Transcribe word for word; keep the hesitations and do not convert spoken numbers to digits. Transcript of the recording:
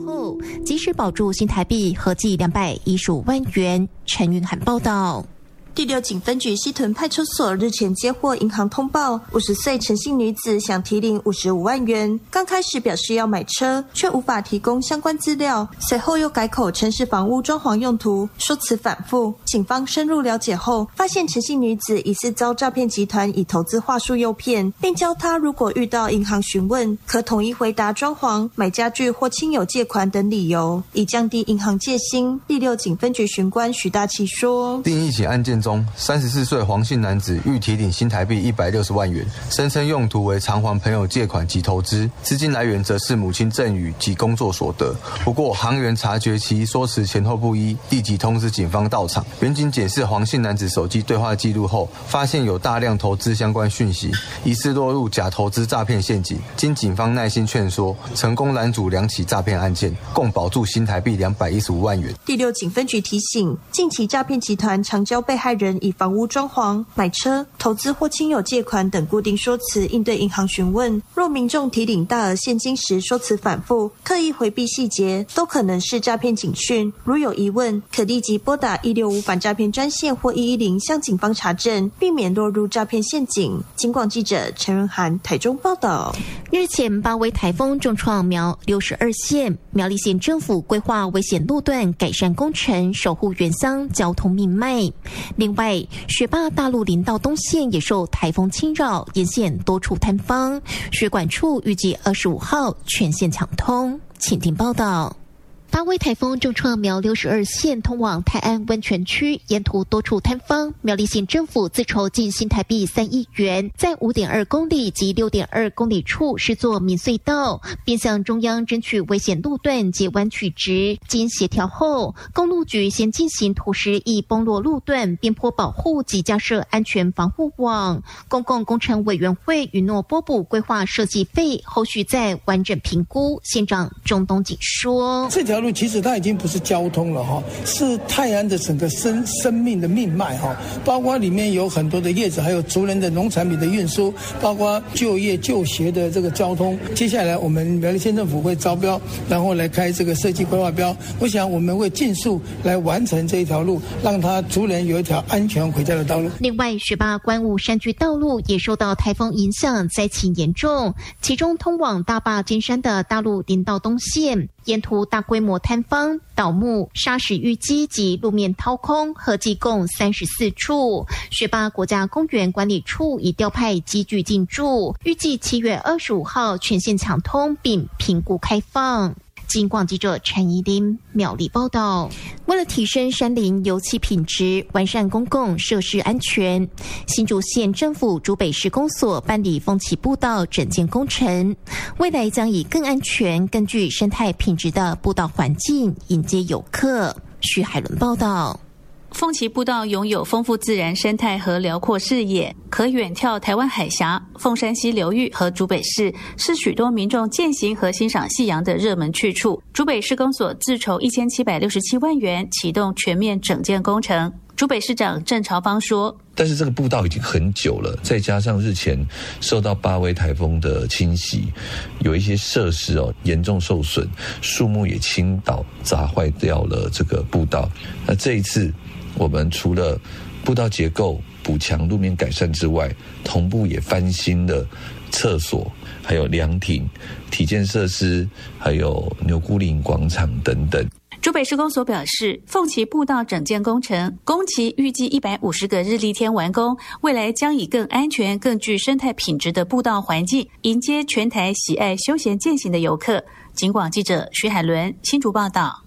后，及时保住新台币合计两百一十五万元。陈云涵报道。 第六警分局西屯派出所日前接获银行通报，五十岁陈姓女子想提领五十五万元，刚开始表示要买车，却无法提供相关资料，随后又改口称是房屋装潢用途，说辞反复。警方深入了解后，发现陈姓女子疑似遭诈骗集团以投资话术诱骗，并教她如果遇到银行询问，可统一回答装潢、买家具或亲友借款等理由，以降低银行戒心。第六警分局巡官徐大奇说： 另一起案件中，三十四岁黄姓男子欲提领新台币一百六十万元，声称用途为偿还朋友借款及投资，资金来源则是母亲赠与及工作所得。不过行员察觉其说辞前后不一，立即通知警方到场。员警检视黄姓男子手机对话记录后，发现有大量投资相关讯息，疑似落入假投资诈骗陷阱。经警方耐心劝说，成功拦阻两起诈骗案件，共保住新台币两百一十五万元。 第六警分局提醒，近期诈骗集团常教被害人以房屋装潢、买车、投资或亲友借款等固定说辞应对银行询问。若民众提领大额现金时说辞反复、刻意回避细节，都可能是诈骗警讯。如有疑问，可立即拨打一六五反诈骗专线或一一零向警方查证，避免落入诈骗陷阱。警广记者陈润涵台中报道。 日前，八威台风重创苗六十二县，苗栗县政府规划危险路段改善工程，守护原乡交通命脉。另外，学霸大陆林道东线也受台风侵扰，沿线多处坍方，水管处预计二十五号全线抢通。请听报道。八威台风重创苗六十二县通往泰安温泉区，沿途多处坍方。苗栗县政府自筹近新台币三亿元，在五点二公里及六点二公里处施作民隧道，并向中央争取危险路段截弯取直。经协调后，公路局先进行土石易崩落路段边坡保护及架设安全防护网。公共工程委员会允诺拨补规划设计费，后续再完整评估。县长钟东锦说： 这条路其实它已经不是交通了哈，是泰安的整个生生命的命脉哈，包括里面有很多的业者，还有族人的农产品的运输，包括就业就学的这个交通。接下来我们苗栗县政府会招标，然后来开这个设计规划标。我想我们会尽速来完成这一条路，让他族人有一条安全回家的道路。 另外，十八关雾山区道路也受到台风影响，灾情严重，其中通往大坝金山的大陆林道东线，沿途大规模坍方、倒木、砂石淤积及路面掏空，合计共三十四处。雪霸国家公园管理处已调派机具进驻，预计七月二十五号全线抢通并评估开放。警广记者陈怡琳苗栗报道。为了提升山林油气品质，完善公共设施安全，新竹县政府竹北市公所办理风旗步道整建工程，未来将以更安全、更具生态品质的步道环境迎接游客。徐海伦报道。 凤旗步道拥有丰富自然生态和辽阔视野，可远眺台湾海峡、凤山溪流域和竹北市，是许多民众健行和欣赏夕阳的热门去处。竹北市公所自筹一千七百六十七万元启动全面整建工程。竹北市长郑朝芳说： 但是这个步道已经很久了，再加上日前受到八威台风的侵袭，有一些设施哦严重受损，树木也倾倒砸坏掉了这个步道。那这一次我们除了步道结构补强、路面改善之外，同步也翻新了厕所，还有凉亭、体健设施，还有牛姑岭广场等等。 竹北市公所表示，凤旗步道整建工程工期预计一百五十个日历天完工，未来将以更安全、更具生态品质的步道环境，迎接全台喜爱休闲健行的游客。警广记者徐海伦新竹报道。